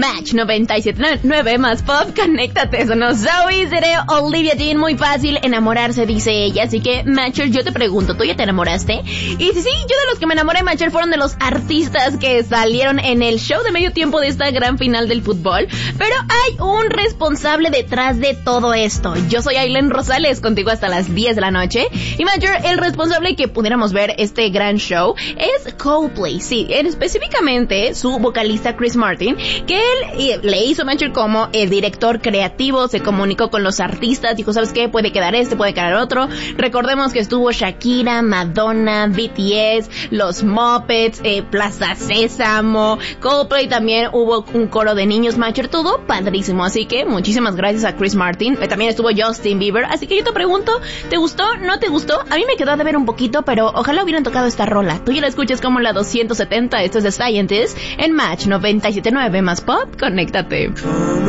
Match 97.9 más pop, conéctate. Sonó Zoe, seré Olivia Dean, muy fácil enamorarse, dice ella. Así que, Matcher, yo te pregunto, ¿tú ya te enamoraste? Y sí, yo de los que me enamoré, Matcher, fueron de los artistas que salieron en el show de medio tiempo de esta gran final del fútbol. Pero hay un responsable detrás de todo esto. Yo soy Aileen Rosales, contigo hasta las 10 de la noche. Y Matcher, el responsable que pudiéramos ver este gran show es Coldplay. Sí, específicamente su vocalista Chris Martin, que él le hizo Matcher como el director creativo, se comunicó con los artistas, dijo, ¿sabes qué? Puede quedar este, puede quedar otro. Recordemos que estuvo Shakira, Madonna, BTS, los Muppets, Plaza Sésamo, Coldplay, también hubo un coro de niños, Matcher, todo padrísimo. Así que muchísimas gracias a Chris Martin. También estuvo Justin Bieber. Así que yo te pregunto, ¿te gustó? ¿No te gustó? A mí me quedó de ver un poquito, pero ojalá hubieran tocado esta rola. Tú ya la escuchas como la 270. Esto es The Scientist en Match 97.9 más pop. Conéctate.